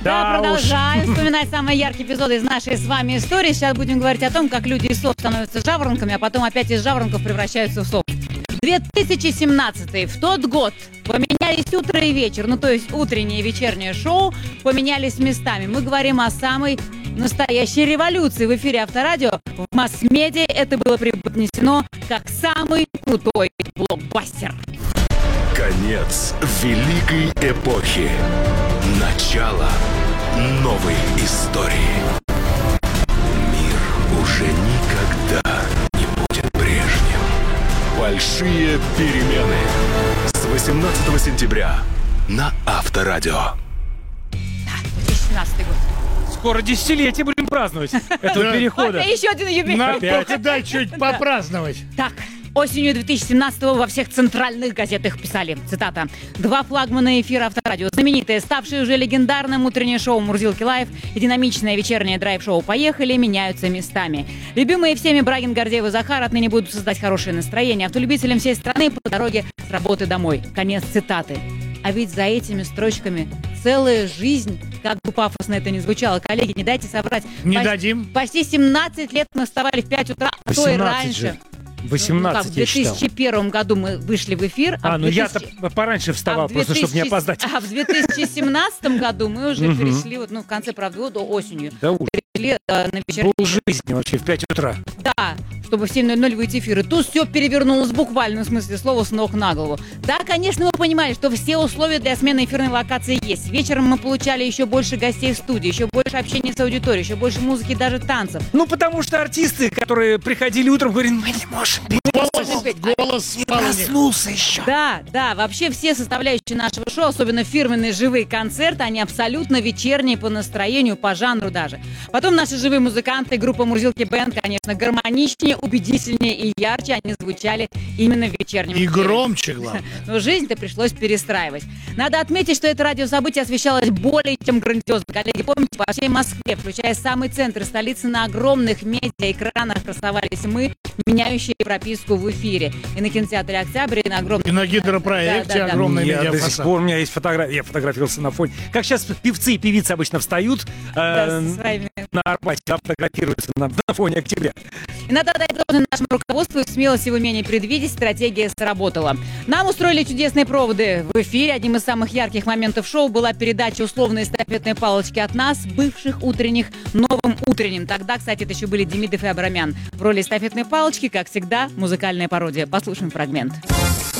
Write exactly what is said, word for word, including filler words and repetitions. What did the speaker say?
Да, Да продолжаем вспоминать самые яркие эпизоды из нашей с вами истории. Сейчас будем говорить о том, как люди из сов становятся жаворонками, а потом опять из жаворонков превращаются в сов. две тысячи семнадцатый. В тот год поменялись утро и вечер. Ну, то есть утреннее и вечернее шоу поменялись местами. Мы говорим о самой настоящей революции в эфире Авторадио. В масс-медиа это было преподнесено как самый крутой блокбастер. Конец великой эпохи. Начало новой истории. Мир уже никогда не будет прежним. Большие перемены. С восемнадцатого сентября на Авторадио. Да, две тысячи семнадцатый год. Скоро десятилетие будем праздновать этого перехода. Это еще один юбилей. Нам Опять. только дай чуть попраздновать. Так, осенью две тысячи семнадцатого во всех центральных газетах писали, цитата, «Два флагмана эфира Авторадио, знаменитое, ставшее уже легендарным утреннее шоу «Мурзилки Лайв» и динамичное вечернее драйв-шоу «Поехали» меняются местами. Любимые всеми Брагин, Гордеев и Захар отныне будут создать хорошее настроение автолюбителям всей страны по дороге с работы домой». Конец цитаты. А ведь за этими строчками целая жизнь, как бы пафосно это ни звучало. Коллеги, не дайте соврать. Не Поч- дадим. Почти семнадцать лет мы вставали в пять утра, а то и восемнадцать раньше. же. Ну, восемнадцать, как, в я две считал. тысячи первом году мы вышли в эфир. А, в ну я-то 2000 пораньше вставал, а в просто чтобы не 2000 опоздать. А в две тысячи семнадцатом году мы уже Мгм. перешли, вот, ну, в конце, правда, года, осенью, Да ужас. перешли э, на вечерний. Полжизни вообще в пять утра. Да, чтобы в семь ноль ноль выйти в эфир. И тут все перевернулось в буквальном смысле слова с ног на голову. Да, конечно, мы понимали, что все условия для смены эфирной локации есть. Вечером мы получали еще больше гостей в студии, еще больше общения с аудиторией, еще больше музыки, даже танцев. Ну, потому что артисты, которые приходили утром, говорили, мы не можем петь. Голос, голос Не спал у них. проснулся еще. Да, да, вообще все составляющие нашего шоу, особенно фирменные живые концерты, они абсолютно вечерние по настроению, по жанру даже. Потом наши живые музыканты, группа Мурзилки Бенд, конечно, гармоничнее, убедительнее и ярче они звучали именно в вечернем И эфире. громче, главное. Но жизнь-то пришлось перестраивать. Надо отметить, что это радиособытие освещалось более чем грандиозно. Коллеги, помните, по всей Москве, включая самый центр столицы, на огромных медиаэкранах красовались мы, меняющие прописку в эфире. И на кинотеатре «Октябрь», и на огромном... И на гидропроекте Да, да, да. огромный Я до сих медиафасад. пор, у меня есть фотография, я фотографировался на фоне. Как сейчас певцы и певицы обычно встают э, Да, со своими. на Арбате, да, фотографируются на, на фоне октября. И надо отдать должное нашему руководству и смелости в умении предвидеть, стратегия сработала. Нам устроили чудесные проводы в эфире. Одним из самых ярких моментов шоу была передача условной эстафетной палочки от нас, бывших утренних, новым утренним. Тогда, кстати, это еще были Демидов и Абрамян. В роли эстафетной палочки, как всегда, музыкальная пародия. Послушаем фрагмент.